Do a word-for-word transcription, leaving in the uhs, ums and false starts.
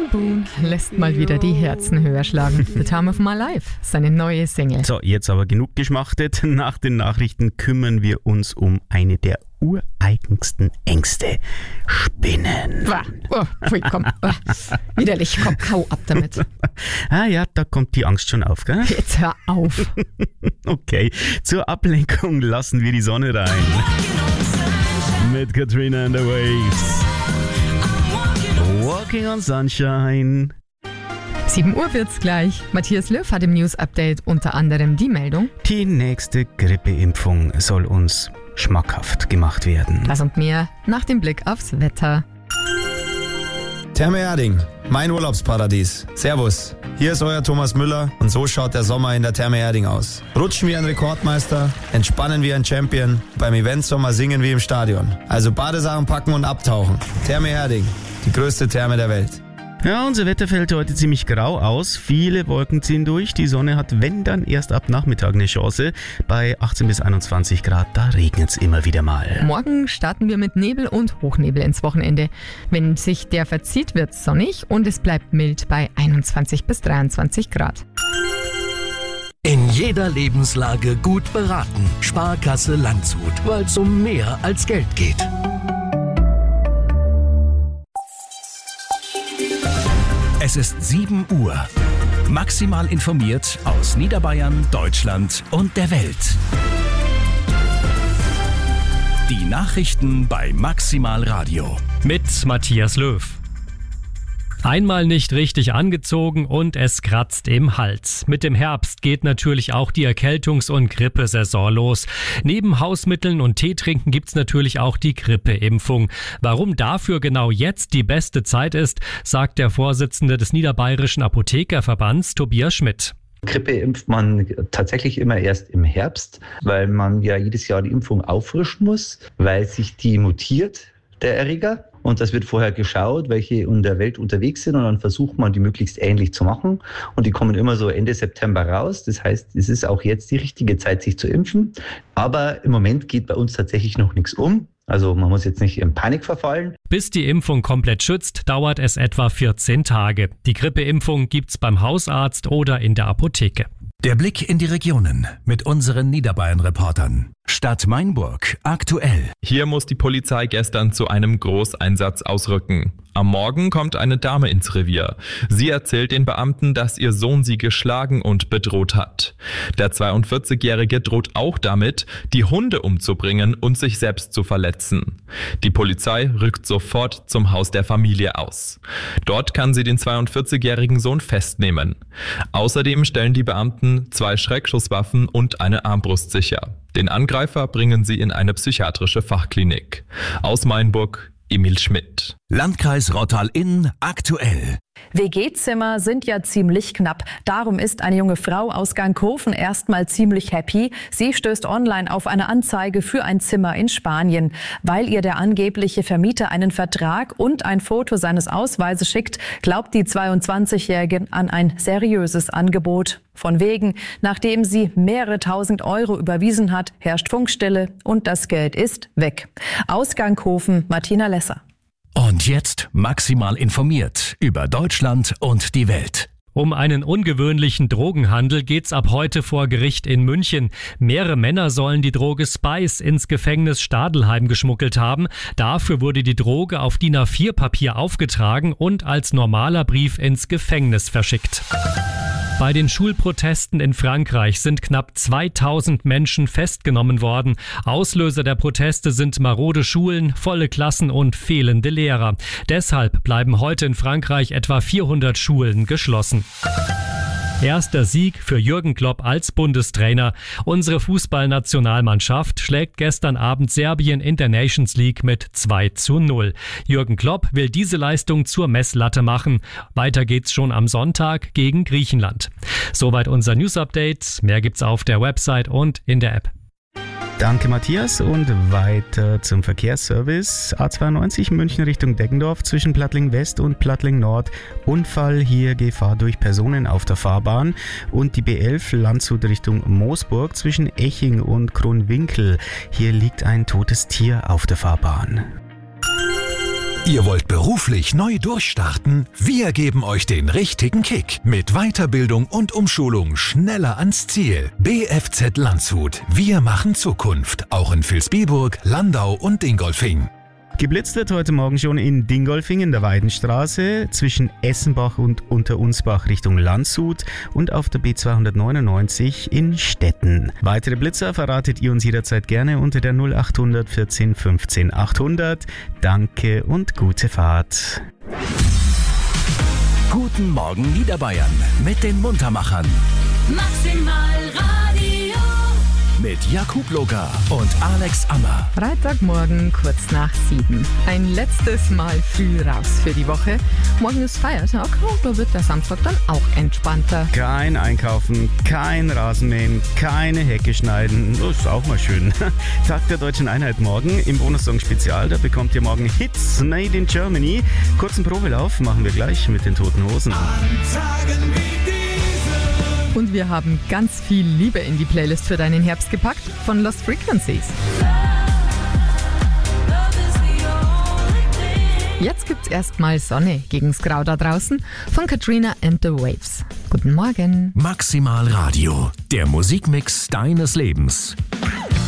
Aaron Boone lässt mal wieder die Herzen höher schlagen. The Time of My Life, seine neue Single. So, jetzt aber genug geschmachtet. Nach den Nachrichten kümmern wir uns um eine der ureigensten Ängste. Spinnen. Oh, pfui, komm. Oh, widerlich, komm, hau ab damit. Ah ja, da kommt die Angst schon auf, gell? Jetzt hör auf. Okay, zur Ablenkung lassen wir die Sonne rein. Mit Katrina and the Waves. Walking on Sunshine. sieben Uhr wird's gleich. Matthias Löw hat im News-Update unter anderem die Meldung: Die nächste Grippeimpfung soll uns schmackhaft gemacht werden. Das und mehr nach dem Blick aufs Wetter. Therme Erding, mein Urlaubsparadies. Servus, hier ist euer Thomas Müller und so schaut der Sommer in der Therme Erding aus. Rutschen wie ein Rekordmeister, entspannen wie ein Champion, beim Eventsommer singen wie im Stadion. Also Badesachen packen und abtauchen. Therme Erding, die größte Therme der Welt. Ja, unser Wetter fällt heute ziemlich grau aus. Viele Wolken ziehen durch. Die Sonne hat, wenn dann, erst ab Nachmittag eine Chance. Bei achtzehn bis einundzwanzig Grad, da regnet es immer wieder mal. Morgen starten wir mit Nebel und Hochnebel ins Wochenende. Wenn sich der verzieht, wird es sonnig und es bleibt mild bei einundzwanzig bis dreiundzwanzig Grad. In jeder Lebenslage gut beraten. Sparkasse Landshut, weil es um mehr als Geld geht. Es ist sieben Uhr. Maximal informiert aus Niederbayern, Deutschland und der Welt. Die Nachrichten bei Maximal Radio. Mit Matthias Löw. Einmal nicht richtig angezogen und es kratzt im Hals. Mit dem Herbst geht natürlich auch die Erkältungs- und Grippesaison los. Neben Hausmitteln und Teetrinken gibt's natürlich auch die Grippeimpfung. Warum dafür genau jetzt die beste Zeit ist, sagt der Vorsitzende des Niederbayerischen Apothekerverbands, Tobias Schmidt. Grippe impft man tatsächlich immer erst im Herbst, weil man ja jedes Jahr die Impfung auffrischen muss, weil sich die mutiert, der Erreger. Und das wird vorher geschaut, welche in der Welt unterwegs sind und dann versucht man, die möglichst ähnlich zu machen. Und die kommen immer so Ende September raus. Das heißt, es ist auch jetzt die richtige Zeit, sich zu impfen. Aber im Moment geht bei uns tatsächlich noch nichts um. Also man muss jetzt nicht in Panik verfallen. Bis die Impfung komplett schützt, dauert es etwa vierzehn Tage. Die Grippeimpfung gibt's beim Hausarzt oder in der Apotheke. Der Blick in die Regionen mit unseren Niederbayern-Reportern. Stadt Mainburg aktuell. Hier muss die Polizei gestern zu einem Großeinsatz ausrücken. Am Morgen kommt eine Dame ins Revier. Sie erzählt den Beamten, dass ihr Sohn sie geschlagen und bedroht hat. Der zweiundvierzigjährige droht auch damit, die Hunde umzubringen und sich selbst zu verletzen. Die Polizei rückt sofort zum Haus der Familie aus. Dort kann sie den zweiundvierzigjährigen Sohn festnehmen. Außerdem stellen die Beamten zwei Schreckschusswaffen und eine Armbrust sicher. Den Angreifer bringen sie in eine psychiatrische Fachklinik. Aus Mainburg, Emil Schmidt. Landkreis Rottal-Inn aktuell. W G-Zimmer sind ja ziemlich knapp. Darum ist eine junge Frau aus Gangkofen erstmal ziemlich happy. Sie stößt online auf eine Anzeige für ein Zimmer in Spanien. Weil ihr der angebliche Vermieter einen Vertrag und ein Foto seines Ausweises schickt, glaubt die zweiundzwanzigjährige an ein seriöses Angebot. Von wegen, nachdem sie mehrere tausend Euro überwiesen hat, herrscht Funkstille und das Geld ist weg. Aus Gangkofen, Martina Lesser. Und jetzt maximal informiert über Deutschland und die Welt. Um einen ungewöhnlichen Drogenhandel geht's ab heute vor Gericht in München. Mehrere Männer sollen die Droge Spice ins Gefängnis Stadelheim geschmuggelt haben. Dafür wurde die Droge auf D I N A vier Papier aufgetragen und als normaler Brief ins Gefängnis verschickt. Bei den Schulprotesten in Frankreich sind knapp zweitausend Menschen festgenommen worden. Auslöser der Proteste sind marode Schulen, volle Klassen und fehlende Lehrer. Deshalb bleiben heute in Frankreich etwa vierhundert Schulen geschlossen. Erster Sieg für Jürgen Klopp als Bundestrainer. Unsere Fußballnationalmannschaft schlägt gestern Abend Serbien in der Nations League mit zwei zu null. Jürgen Klopp will diese Leistung zur Messlatte machen. Weiter geht's schon am Sonntag gegen Griechenland. Soweit unser News-Update. Mehr gibt's auf der Website und in der App. Danke Matthias und weiter zum Verkehrsservice. A zweiundneunzig München Richtung Deggendorf zwischen Plattling West und Plattling Nord. Unfall, hier Gefahr durch Personen auf der Fahrbahn. Und die B elf Landshut Richtung Moosburg zwischen Eching und Kronwinkel. Hier liegt ein totes Tier auf der Fahrbahn. Ihr wollt beruflich neu durchstarten? Wir geben euch den richtigen Kick. Mit Weiterbildung und Umschulung schneller ans Ziel. B F Z Landshut. Wir machen Zukunft. Auch in Vilsbiburg, Landau und Dingolfing. Geblitzt wird heute Morgen schon in Dingolfing in der Weidenstraße zwischen Essenbach und Unterunsbach Richtung Landshut und auf der B zweihundertneunundneunzig in Stetten. Weitere Blitzer verratet ihr uns jederzeit gerne unter der null acht hundert vierzehn fünfzehn achthundert. Danke und gute Fahrt. Guten Morgen Niederbayern mit den Muntermachern. Maximal Radio. Mit Jakub Loga und Alex Ammer. Freitagmorgen kurz nach sieben. Ein letztes Mal früh raus für die Woche. Morgen ist Feiertag und da wird der Samstag dann auch entspannter. Kein Einkaufen, kein Rasenmähen, keine Hecke schneiden. Das ist auch mal schön. Tag der Deutschen Einheit morgen im Bonussong Spezial. Da bekommt ihr morgen Hits Made in Germany. Kurzen Probelauf machen wir gleich mit den Toten Hosen. An Tagen wie diesen. Und wir haben ganz viel Liebe in die Playlist für deinen Herbst gepackt von Lost Frequencies. Jetzt gibt's erstmal Sonne gegen's Grau da draußen von Katrina and the Waves. Guten Morgen. Maximal Radio, der Musikmix deines Lebens.